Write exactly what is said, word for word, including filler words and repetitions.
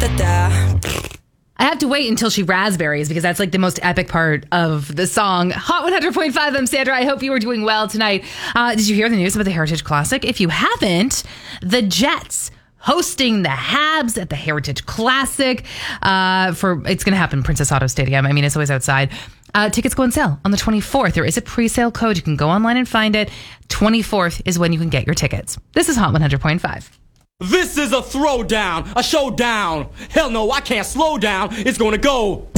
I have to wait until she raspberries because that's like the most epic part of the song. Hot one hundred point five, I'm Sandra. I hope you were doing well tonight. Uh, did you hear the news about the Heritage Classic? If you haven't, the Jets hosting the Habs at the Heritage Classic. Uh, for It's going to happen in Princess Auto Stadium. I mean, it's always outside. Uh, tickets go on sale on the twenty-fourth. There is a pre-sale code. You can go online and find it. twenty-fourth is when you can get your tickets. This is Hot one hundred point five. This is a throwdown, a showdown. Hell no, I can't slow down. It's gonna go.